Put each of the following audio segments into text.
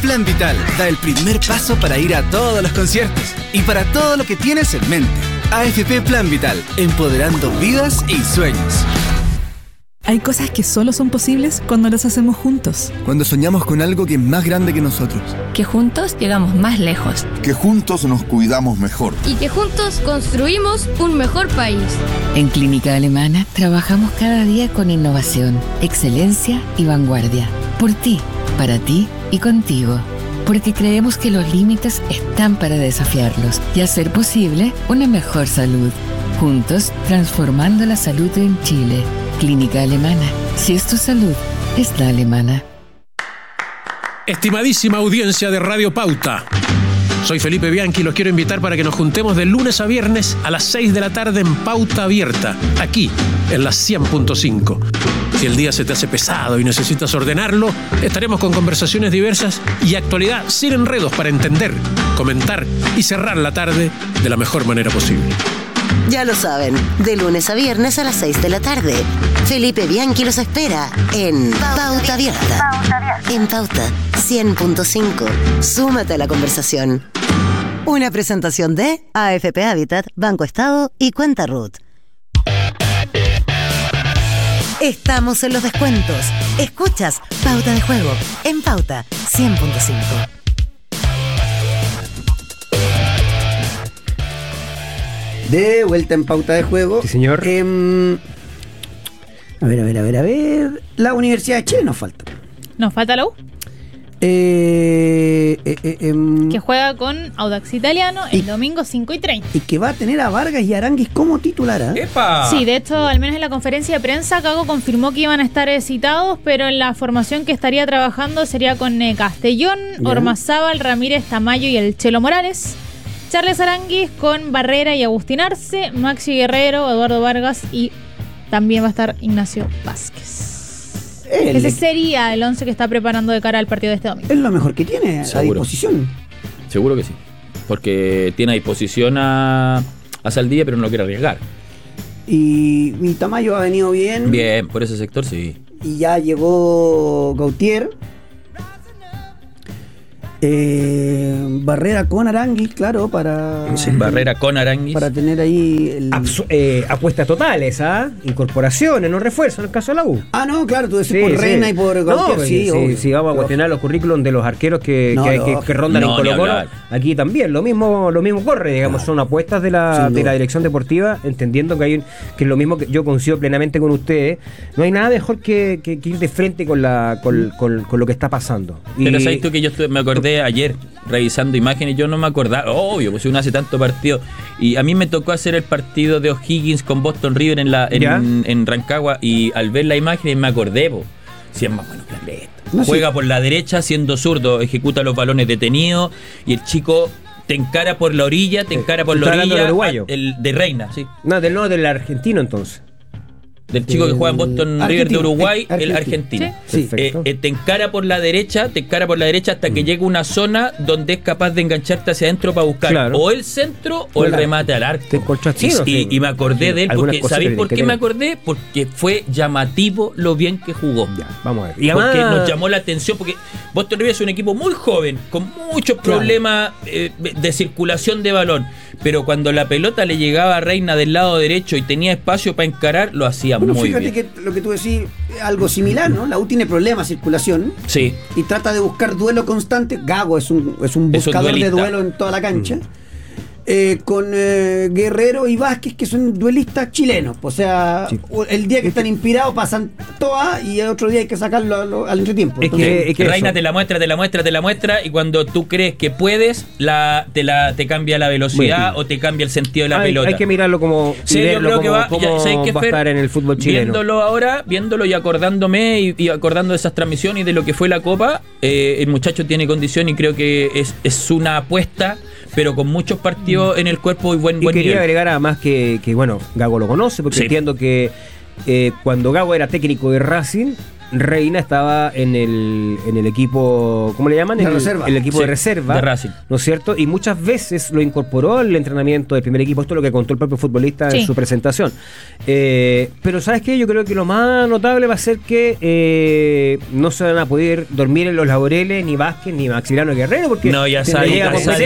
Plan Vital da el primer paso para ir a todos los conciertos y para todo lo que tienes en mente. AFP Plan Vital, empoderando vidas y sueños. Hay cosas que solo son posibles cuando las hacemos juntos. Cuando soñamos con algo que es más grande que nosotros. Que juntos llegamos más lejos. Que juntos nos cuidamos mejor. Y que juntos construimos un mejor país. En Clínica Alemana trabajamos cada día con innovación, excelencia y vanguardia. Por ti, para ti y contigo. Porque creemos que los límites están para desafiarlos y hacer posible una mejor salud. Juntos, transformando la salud en Chile. Clínica Alemana. Si es tu salud, es la alemana. Estimadísima audiencia de Radio Pauta. Soy Felipe Bianchi y los quiero invitar para que nos juntemos de lunes a viernes a las 6 de la tarde en Pauta Abierta, aquí, en la 100.5. Si el día se te hace pesado y necesitas ordenarlo, estaremos con conversaciones diversas y actualidad sin enredos para entender, comentar y cerrar la tarde de la mejor manera posible. Ya lo saben, de lunes a viernes a las 6 de la tarde. Felipe Bianchi los espera en Pauta Abierta. En Pauta 100.5. Súmate a la conversación. Una presentación de AFP Habitat, Banco Estado y Cuenta Ruth. Estamos en los descuentos. Escuchas Pauta de Juego en Pauta 100.5. De vuelta en Pauta de Juego. Sí, señor. A ver. La Universidad de Chile nos falta. ¿Nos falta la U? Que juega con Audax Italiano el domingo 5:30. Y que va a tener a Vargas y Aranguis como titular. ¡Epa! Sí, de hecho, al menos en la conferencia de prensa, Gago confirmó que iban a estar citados, pero en la formación que estaría trabajando sería con Castellón, Ormazábal, Ramírez, Tamayo y el Chelo Morales. Charles Aranguis con Barrera y Agustín Arce, Maxi Guerrero, Eduardo Vargas y también va a estar Ignacio Vázquez. Ese sería el 11 que está preparando de cara al partido de este domingo. Es lo mejor que tiene a disposición. Seguro que sí. Porque tiene a disposición a Saldivia, pero no lo quiere arriesgar. Y Tamayo ha venido bien. Bien, por ese sector sí. Y ya llegó Gautier. Barrera con Aranguis, claro, para... Sí, Barrera con Aranguis. Para tener ahí... apuestas totales, incorporaciones, no refuerzos en el caso de la U. No, claro, tú decís por Reina y por Gautier, sí, vamos a cuestionar los currículums de los arqueros que rondan en Colo-Colo. Aquí también, lo mismo corre, digamos, son apuestas de la dirección deportiva, entendiendo que es lo mismo que yo coincido plenamente con ustedes. No hay nada mejor que ir de frente con lo que está pasando. Pero sabes tú que yo me acordé ayer revisando imágenes, yo no me acordaba, obvio, pues uno hace tanto partido, y a mí me tocó hacer el partido de O'Higgins con Boston River en Rancagua, y al ver la imagen me acordé, si es más bueno que esto. Juega por la derecha siendo zurdo, ejecuta los balones detenidos, y el chico te encara por la orilla, el de Reina, sí. No, del argentino entonces. Del chico que juega en Boston River de Uruguay, el argentino. Sí. Te encara por la derecha hasta que llega una zona donde es capaz de engancharte hacia adentro para buscar o el centro o el remate al arco. Y me acordé de él, porque ¿sabéis por qué me acordé? Porque fue llamativo lo bien que jugó. Vamos a ver. Y porque nos llamó la atención, porque Boston River es un equipo muy joven, con muchos problemas de circulación de balón, pero cuando la pelota le llegaba a Reina del lado derecho y tenía espacio para encarar, lo hacía muy fíjate bien. Que lo que tú decís es algo similar, ¿no? La U tiene problemas de circulación. Sí. Y trata de buscar duelo constante. Gago es un buscador de duelo en toda la cancha. Con Guerrero y Vázquez, que son duelistas chilenos. O sea, el día que están inspirados pasan todas y el otro día hay que sacarlo al entretiempo. Es que Reina te la muestra y cuando tú crees que puedes, te cambia la velocidad o te cambia el sentido de la pelota. Hay que mirarlo como yo creo que va a estar en el fútbol chileno. Viéndolo y acordándome y acordando de esas transmisiones y de lo que fue la Copa, el muchacho tiene condición y creo que es una apuesta, pero con muchos partidos en el cuerpo y buen quería nivel. Agregar además que bueno, Gago lo conoce, porque entiendo que cuando Gago era técnico de Racing, Reina estaba en el equipo, ¿cómo le llaman? El equipo de reserva, de Racing, ¿no es cierto? Y muchas veces lo incorporó al entrenamiento del primer equipo. Esto es lo que contó el propio futbolista en su presentación. Pero ¿sabes qué? Yo creo que lo más notable va a ser que no se van a poder dormir en los laureles ni Vázquez ni Maximiliano Guerrero, porque no, ya sabe,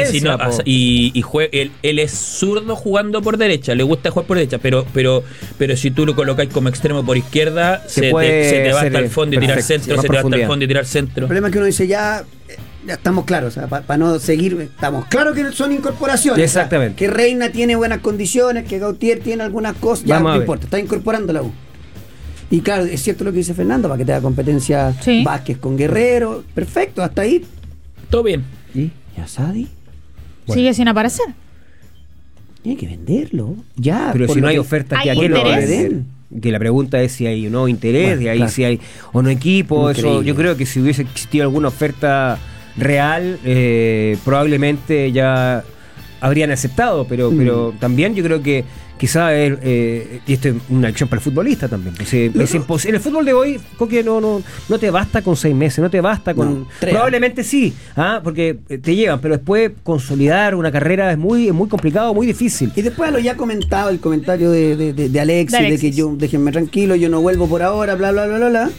él es zurdo jugando por derecha, le gusta jugar por derecha, pero si tú lo colocáis como extremo por izquierda, se te va hasta el fondo y tirar centro, se te va hasta el fondo y tirar centro. El problema es que uno dice ya estamos claros, o sea, para no seguir, estamos claros que son incorporaciones. Exactamente. O sea, que Reina tiene buenas condiciones, que Gautier tiene algunas cosas, ya no importa, está incorporando la U. Y claro, es cierto lo que dice Fernando, para que te haga competencia Vázquez con Guerrero, perfecto, hasta ahí. Todo bien. ¿Y Asadi? Bueno. Sigue sin aparecer. Tiene que venderlo, ya. Pero si no hay oferta, que aquí lo den. Que la pregunta es si hay o no interés, de ahí si hay o no equipo. Eso, yo creo que si hubiese existido alguna oferta real, probablemente ya habrían aceptado, pero también yo creo que quizás y esto es una acción para el futbolista también. Es imposible. En el fútbol de hoy, Coque, no te basta con 6 meses, no te basta con... probablemente sí, porque te llevan, pero después consolidar una carrera es muy complicado, muy difícil. Y después lo ya comentado, el comentario de Alexis, de que déjenme tranquilo, yo no vuelvo por ahora, bla, bla, bla, bla, bla.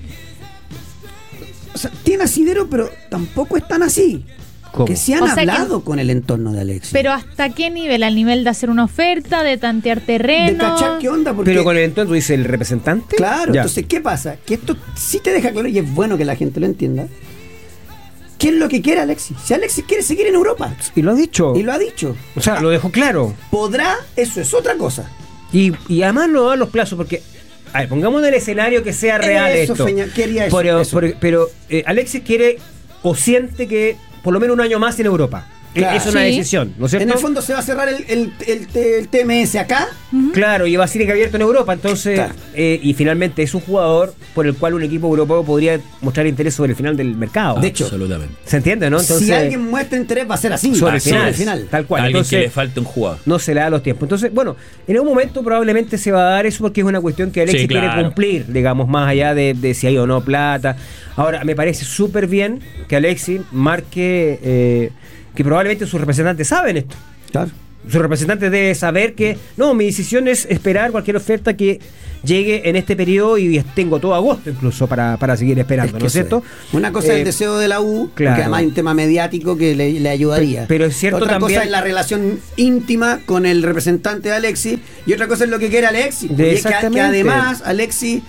O sea, tiene asidero, pero tampoco es tan así. ¿Cómo? Que se han hablado con el entorno de Alexis. Pero ¿hasta qué nivel? ¿Al nivel de hacer una oferta, de tantear terreno? De cachar qué onda. Porque, pero con el entorno, dice el representante. Claro, entonces, ¿qué pasa? Que esto sí te deja claro, y es bueno que la gente lo entienda. ¿Qué es lo que quiere Alexis? Si Alexis quiere seguir en Europa. Y lo ha dicho. O sea, lo dejó claro. ¿Podrá? Eso es otra cosa. Y además no da los plazos, porque... A ver, pongamos en el escenario que sea real esto. Quería eso. Pero Alexis quiere o siente que por lo menos un año más en Europa. Claro. Es una decisión, ¿no es cierto? En el fondo se va a cerrar el TMS acá. Claro, y va a seguir abierto en Europa. Entonces, claro. Y finalmente es un jugador por el cual un equipo europeo podría mostrar interés sobre el final del mercado. De hecho, absolutamente. ¿Se entiende, no? Entonces, si alguien muestra interés, va a ser así. Sobre el final. Tal cual. Alguien que le falta un jugador. No se le da los tiempos. Entonces, bueno, en algún momento probablemente se va a dar eso, porque es una cuestión que Alexis quiere cumplir, digamos, más allá de si hay o no plata. Ahora, me parece súper bien que Alexis marque... que probablemente sus representantes saben esto. Claro. Sus representantes deben saber que no, mi decisión es esperar cualquier oferta que llegue en este periodo, y tengo todo agosto incluso para seguir esperando, ¿no es cierto? Una cosa es el deseo de la U, claro, que además hay un tema mediático que le ayudaría. Pero es cierto. Otra también, cosa es la relación íntima con el representante de Alexis, y otra cosa es lo que quiere Alexis. Que además Alexis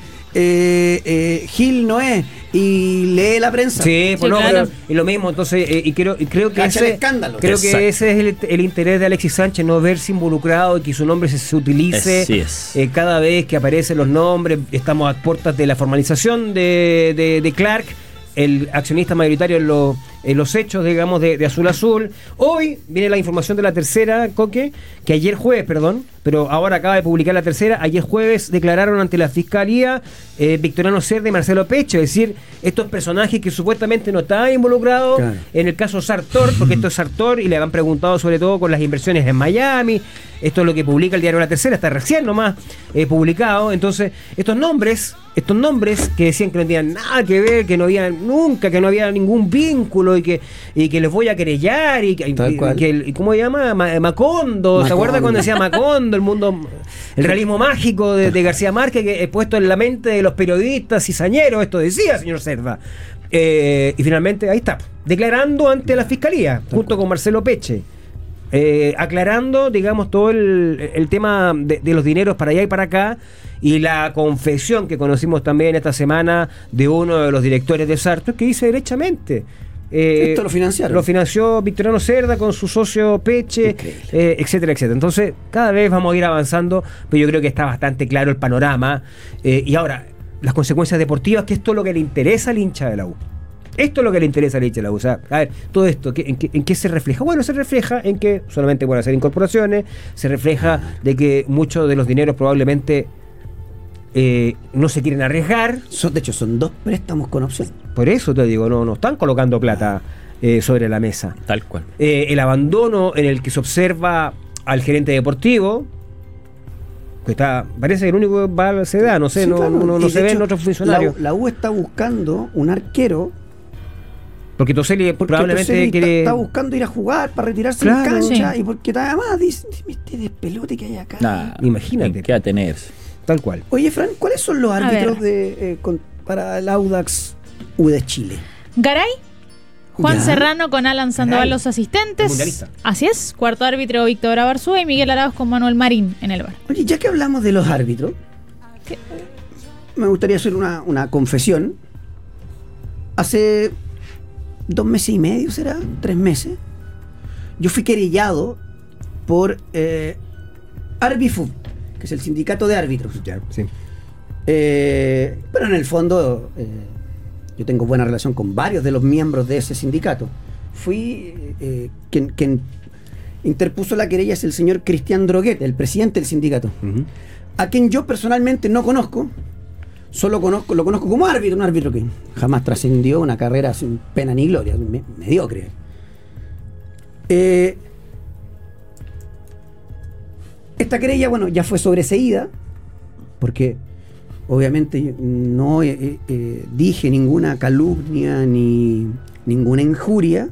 Gil no es, y lee la prensa. Sí, pues claro. Y lo mismo, entonces, y creo que ese es el interés de Alexis Sánchez, no verse involucrado y que su nombre se utilice cada vez que aparecen los nombres. Estamos a puertas de la formalización de Clark, el accionista mayoritario en los hechos, digamos, de Azul Azul. Hoy viene la información de la tercera, Coque, que ayer jueves, pero ahora acaba de publicar la tercera. Ayer jueves declararon ante la Fiscalía Victoriano Cerda y Marcelo Peche, es decir, estos personajes que supuestamente no estaban involucrados en el caso Sartor, porque esto es Sartor, y le han preguntado sobre todo con las inversiones en Miami. Esto es lo que publica el diario La Tercera, está recién nomás publicado. Entonces, estos nombres que decían que no tenían nada que ver, que no había ningún vínculo, y que les voy a querellar, y ¿cómo se llama? Macondo. ¿Se acuerda cuando decía Macondo? El realismo mágico de García Márquez, que he puesto en la mente de los periodistas cizañeros, esto decía señor Cerda. Y finalmente ahí está, declarando ante la Fiscalía, junto con Marcelo Peche. Aclarando, digamos, todo el tema de los dineros para allá y para acá, y la confesión que conocimos también esta semana de uno de los directores de Sartor, que dice derechamente: esto lo financiaron. Lo financió Victoriano Cerda con su socio Peche, etcétera, etcétera. Entonces, cada vez vamos a ir avanzando, pero yo creo que está bastante claro el panorama. Y ahora, las consecuencias deportivas, que esto es lo que le interesa al hincha de la U. Esto es lo que le interesa al hincha de la U. O sea, a ver, todo esto, ¿en qué se refleja? Bueno, se refleja en que solamente pueden hacer incorporaciones, se refleja de que muchos de los dineros probablemente no se quieren arriesgar. De hecho, son 2 préstamos con opción. Por eso te digo, no están colocando plata sobre la mesa. Tal cual. El abandono en el que se observa al gerente deportivo, que parece que el único que va se da, no sé, sí, claro. no se ven otros funcionarios. La U está buscando un arquero. Porque Toselli probablemente está buscando ir a jugar para retirarse de la cancha, y porque además dice, este despelote que hay acá. Imagínate. ¿Qué atenerse? Tal cual. Oye, Fran, ¿cuáles son los árbitros para el Audax U de Chile? Garay, Juan Serrano con Alan Sandoval los asistentes. Mundialista. Así es. Cuarto árbitro Víctor Abarzúa y Miguel Arauz con Manuel Marín en el bar. Oye, ya que hablamos de los árbitros, me gustaría hacer una confesión. Hace 2 meses y medio, ¿será? 3 meses. Yo fui querellado por Arbifut, que es el sindicato de árbitros. Ya, sí. Pero en el fondo yo tengo buena relación con varios de los miembros de ese sindicato. Fui quien interpuso la querella es el señor Cristian Droguet, el presidente del sindicato, a quien yo personalmente no conozco. Lo conozco como árbitro, un árbitro que jamás trascendió una carrera sin pena ni gloria, mediocre. Esta querella, bueno, ya fue sobreseída, porque obviamente no dije ninguna calumnia ni ninguna injuria.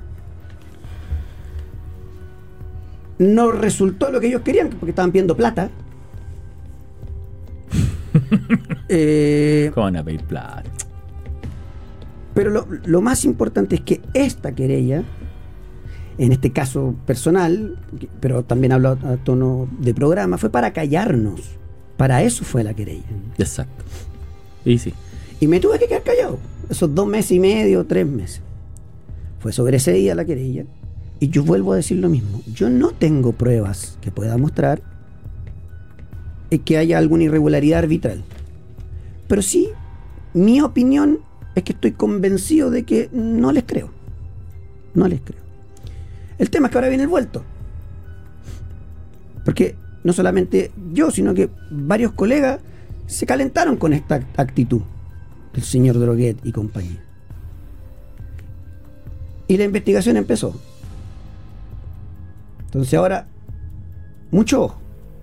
No resultó lo que ellos querían, porque estaban pidiendo plata. ¿Cómo van a pedir plata? Pero lo más importante es que esta querella, en este caso personal, pero también hablo a tono de programa, fue para callarnos. Para eso fue la querella. Exacto. Y sí. Y me tuve que quedar callado esos 2 meses y medio, 3 meses. Fue sobreseída la querella. Y yo vuelvo a decir lo mismo. Yo no tengo pruebas que pueda mostrar que haya alguna irregularidad arbitral. Pero sí, mi opinión es que estoy convencido de que no les creo. No les creo. El tema es que ahora viene el vuelto. Porque no solamente yo, sino que varios colegas se calentaron con esta actitud del señor Droguet y compañía. Y la investigación empezó. Entonces ahora, mucho ojo.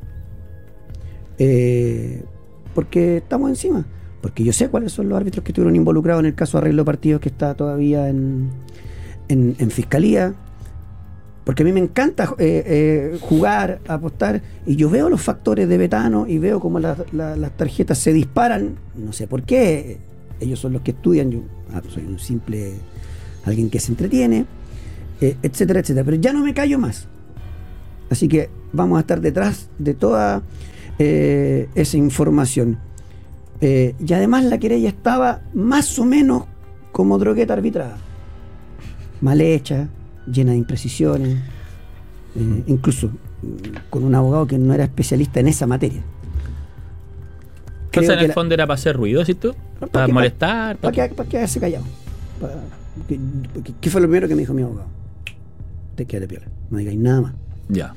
Porque estamos encima. Porque yo sé cuáles son los árbitros que estuvieron involucrados en el caso de arreglo de partidos que está todavía en fiscalía. Porque a mí me encanta jugar, apostar, y yo veo los factores de Betano y veo cómo las tarjetas se disparan. No sé por qué. Ellos son los que estudian. Yo soy un simple alguien que se entretiene, etcétera, etcétera. Pero ya no me callo más. Así que vamos a estar detrás de toda esa información. Y además la querella estaba más o menos como Droguet arbitrada. Mal hecha, llena de imprecisiones, incluso con un abogado que no era especialista en esa materia. Entonces en el fondo era para hacer ruido, ¿sí tú? No, para molestar. Para quedarse callado. ¿Qué fue lo primero que me dijo mi abogado? Te quedas piola, no digáis nada más. Ya.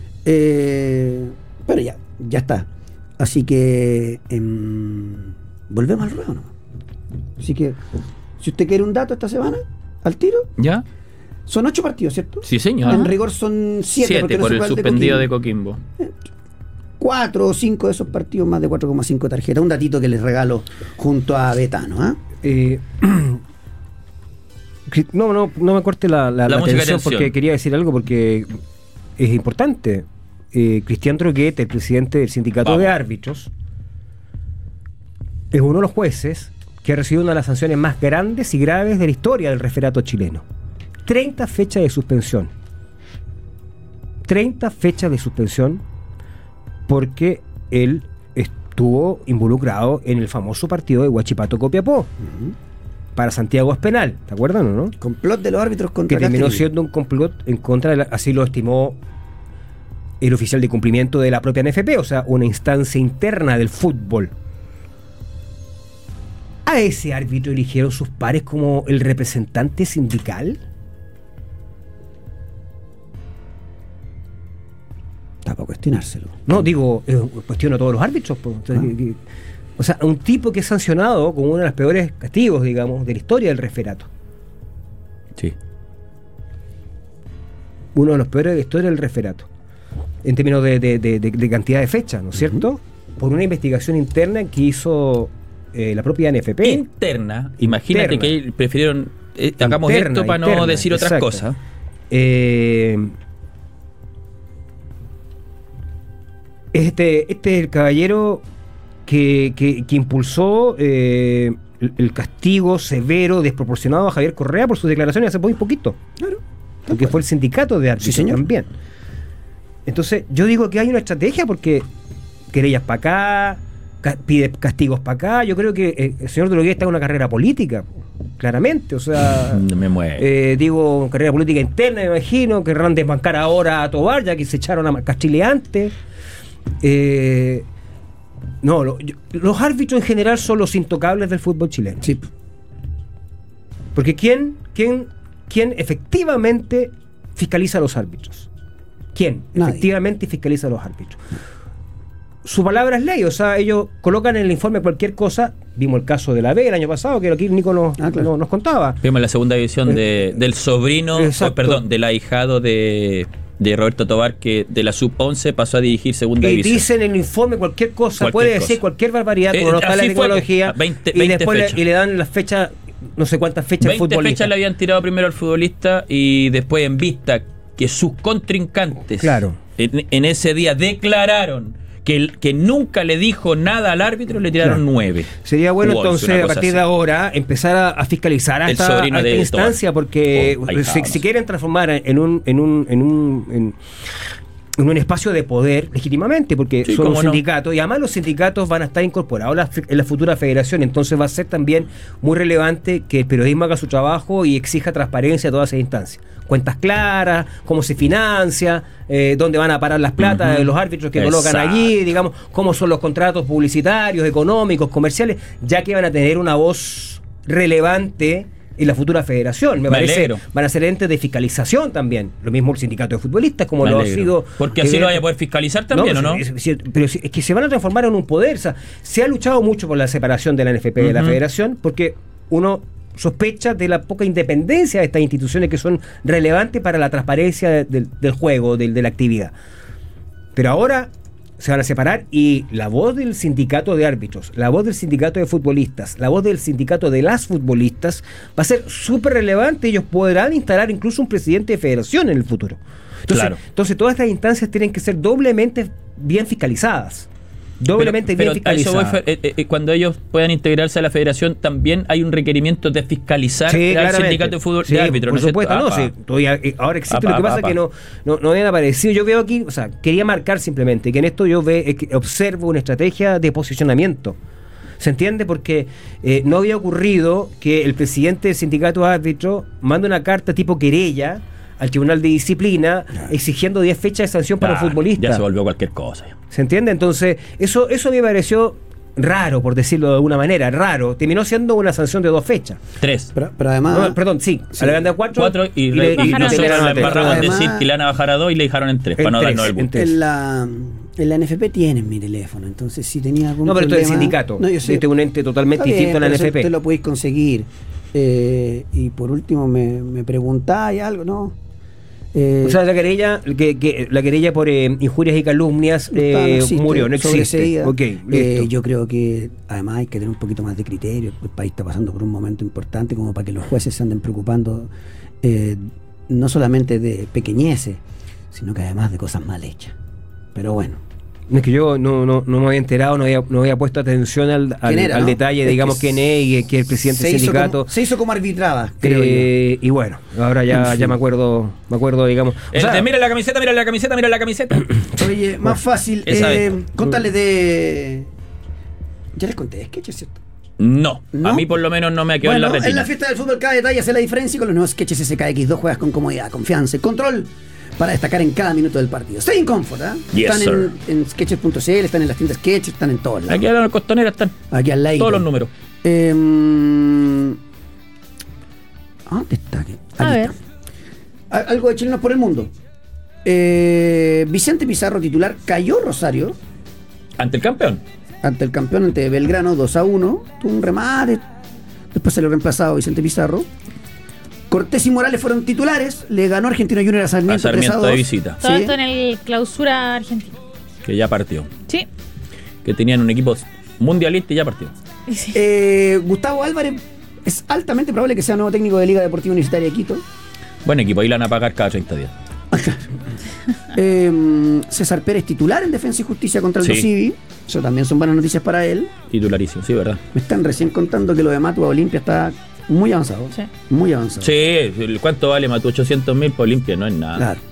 Pero ya está. Así que volvemos al ruedo, ¿no? Así que si usted quiere un dato esta semana, al tiro. ¿Ya? Son 8 partidos, ¿cierto? Sí, señor. En rigor son 7 por el suspendido de Coquimbo. 4 o 5 de esos partidos, más de 4,5 tarjetas. Un datito que les regalo junto a Betano. No me corte la atención porque quería decir algo, porque es importante. Cristian Droguet, el presidente del sindicato de árbitros, es uno de los jueces que ha recibido una de las sanciones más grandes y graves de la historia del referato chileno. 30 fechas de suspensión. 30 fechas de suspensión porque él estuvo involucrado en el famoso partido de Huachipato Copiapó. Para Santiago es penal, ¿te acuerdan o no? Complot de los árbitros contra que terminó siendo un complot en contra de así lo estimó el oficial de cumplimiento de la propia NFP, o sea, una instancia interna del fútbol. ¿A ese árbitro eligieron sus pares como el representante sindical? Está para cuestionárselo. No, digo, cuestiono a todos los árbitros. Pues. O sea, un tipo que es sancionado como uno de los peores castigos, digamos, de la historia del referato. Sí. Uno de los peores de la historia del referato. En términos de cantidad de fechas, ¿no es cierto? por una investigación interna que hizo la propia NFP. Interna, imagínate que prefirieron hagamos esto para no decir otras cosas. Este es el caballero que impulsó el castigo severo, desproporcionado a Javier Correa por sus declaraciones hace muy poquito. Claro. Porque fue el sindicato de árbitros también. Entonces, yo digo que hay una estrategia porque querellas para acá, pide castigos para acá. Yo creo que el señor Drogué está en una carrera política, claramente. O sea, me mueve. Digo, carrera política interna, me imagino. Querrán desbancar ahora a Tobar, ya que se echaron a Castile antes. Los árbitros en general son los intocables del fútbol chileno. Sí. Porque ¿quién efectivamente fiscaliza a los árbitros? ¿Quién efectivamente fiscaliza a los árbitros? Su palabra es ley, o sea, ellos colocan en el informe cualquier cosa. Vimos el caso de la B el año pasado, que aquí Nico nos contaba. Vimos la segunda división del sobrino, del ahijado de Roberto Tobar, que de la sub-11 pasó a dirigir segunda división. Y dicen en el informe cualquier cosa, decir cualquier barbaridad, como no está la tecnología, 20 y después fechas. Y le dan las fechas, no sé cuántas fechas al futbolista. 20 fechas le habían tirado primero al futbolista y después, en vista que sus contrincantes en ese día declararon que nunca le dijo nada al árbitro, le tiraron 9. Sería bueno entonces a partir de ahora empezar a fiscalizar a esta instancia, porque si quieren transformar en un espacio de poder legítimamente, porque son un sindicato, y además los sindicatos van a estar incorporados en la futura federación. Entonces va a ser también muy relevante que el periodismo haga su trabajo y exija transparencia a todas esas instancias. Cuentas claras, cómo se financia, dónde van a parar las platas de los árbitros que colocan allí, digamos, cómo son los contratos publicitarios, económicos, comerciales, ya que van a tener una voz relevante en la futura federación. Me parece, van a ser entes de fiscalización también. Lo mismo el sindicato de futbolistas, como lo ha sido. Porque así lo vaya a poder fiscalizar también, ¿o no? Pero es que se van a transformar en un poder. O sea, se ha luchado mucho por la separación de la NFP de la federación, porque uno sospecha de la poca independencia de estas instituciones que son relevantes para la transparencia del juego, de la actividad. Pero ahora se van a separar y la voz del sindicato de árbitros, la voz del sindicato de futbolistas, la voz del sindicato de las futbolistas va a ser súper relevante. Ellos podrán instalar incluso un presidente de federación en el futuro. Entonces todas estas instancias tienen que ser doblemente bien fiscalizadas. Doblemente bien fiscalizadas. Cuando ellos puedan integrarse a la federación, también hay un requerimiento de fiscalizar al sindicato de fútbol de árbitros. Por supuesto, ahora existe. Lo que pasa es que no habían aparecido. Yo veo aquí, o sea, quería marcar simplemente que en esto yo observo una estrategia de posicionamiento. ¿Se entiende? Porque no había ocurrido que el presidente del sindicato de árbitros mande una carta tipo querella al Tribunal de Disciplina exigiendo 10 fechas de sanción para un futbolista. Ya se volvió cualquier cosa. ¿Se entiende? Entonces, eso me pareció raro, por decirlo de alguna manera, raro. Terminó siendo una sanción de 2 fechas. 3. Pero además... Alegando a 4 y nosotros le embarramos decir que le van a bajar a 2 y le dejaron en 3, para no darnos el punto. En la NFP tienen mi teléfono, entonces si tenía algún problema... No, pero esto es el sindicato. Este es un ente totalmente distinto a la NFP. Usted lo podéis conseguir. Y por último me preguntáis algo, ¿no? O sea, la querella por injurias y calumnias murió, no existe. Yo creo que además hay que tener un poquito más de criterio. El país está pasando por un momento importante como para que los jueces se anden preocupando no solamente de pequeñeces, sino que además de cosas mal hechas. Pero bueno. Es que yo no me había enterado, no había puesto atención al detalle, digamos, quién es y que el presidente del sindicato. Se hizo como arbitrada, creo yo. Y bueno, ahora ya me acuerdo, digamos. Mira la camiseta. Oye, más fácil, contarle de... Ya les conté sketches, ¿cierto? No, a mí por lo menos no me ha quedado en la retina. En la fiesta del fútbol cada detalle hace la diferencia y con los nuevos sketches SKX2 juegas con comodidad, confianza y control para destacar en cada minuto del partido. Stay in comfort, están en sketches.cl, están en las tiendas Sketches, están en todos lados. Aquí a la Costanera están. Aquí al lado. Todos los números. ¿Dónde está? Aquí ver. Está. Algo de chilenos por el mundo. Vicente Pizarro, titular, cayó Rosario. Ante el campeón, ante Belgrano, 2-1. Tuvo un remate. Después se lo reemplazado Vicente Pizarro. Cortés y Morales fueron titulares. Le ganó Argentino Junior a Sarmiento 3-2. de visita. Todo esto en el clausura argentino. Que ya partió. Sí. que tenían un equipo mundialista y ya partió. Gustavo Álvarez es altamente probable que sea nuevo técnico de Liga Deportiva Universitaria de Quito. Buen equipo, ahí la van a pagar cada 30 días. César Pérez titular en Defensa y Justicia contra el Dosivi. Eso también son buenas noticias para él. Titularísimo, sí, verdad. Me están recién contando que lo de Matu a Olimpia está muy avanzado. Sí. Muy avanzado. Sí, ¿cuánto vale Matu? 800.000 por Olimpia, no es nada. Claro.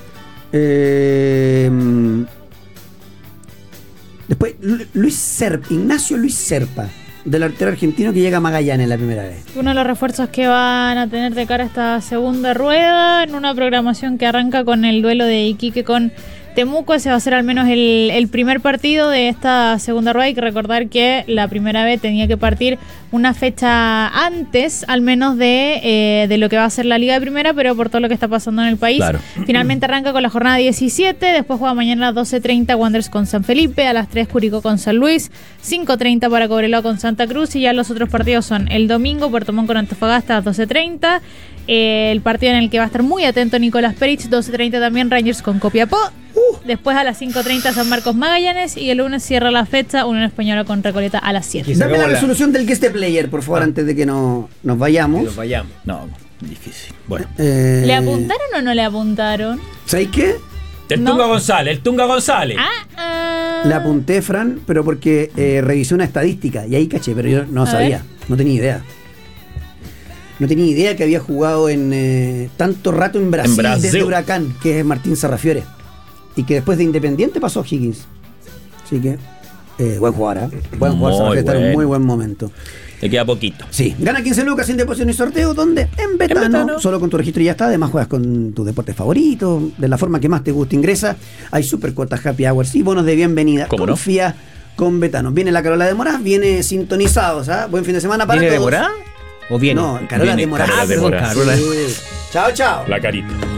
Después, Ignacio Luis Serpa, del arquero argentino que llega a Magallanes la primera vez. Uno de los refuerzos que van a tener de cara a esta segunda rueda, en una programación que arranca con el duelo de Iquique con Temuco. Ese va a ser al menos el primer partido de esta segunda rueda. Hay que recordar que la primera vez tenía que partir una fecha antes, al menos de lo que va a ser la Liga de Primera, pero por todo lo que está pasando en el país. Claro. Finalmente arranca con la jornada 17, después juega mañana a las 12:30 Wanderers con San Felipe, a las 3 Curicó con San Luis, 5:30 para Cobreloa con Santa Cruz, y ya los otros partidos son el domingo Puerto Montt con Antofagasta a las 12:30, el partido en el que va a estar muy atento Nicolás Perich, 12:30 también Rangers con Copiapó. Después a las 5:30 San Marcos Magallanes, y el lunes cierra la fecha Unión Española con Recoleta a las 7. Dame la resolución del guest player, por favor, antes de que nos vayamos. No, difícil. Bueno. ¿Le apuntaron o no le apuntaron? ¿Sabéis qué? El Tunga González. Le apunté, Fran, pero porque revisé una estadística y ahí caché, pero yo no sabía, no tenía idea. No tenía idea que había jugado en tanto rato en Brasil desde Huracán, que es Martín Sarrafiore. Y que después de Independiente pasó a Higgins. Así que, buen jugador, Buen jugador, está en un muy buen momento. Le queda poquito. Sí, gana 15 lucas sin depósito ni sorteo. ¿Dónde? En Betano. Solo con tu registro y ya está. Además juegas con tu deporte favorito, de la forma que más te guste. Ingresa. Hay super cuotas, happy hours y bonos de bienvenida. Confía con Betano. Viene la Carola de Morás, viene sintonizados. Buen fin de semana para todos. ¿Viene de Morás? ¿O viene? No, Carola de Morás. Carola. Chao, chao. La carita.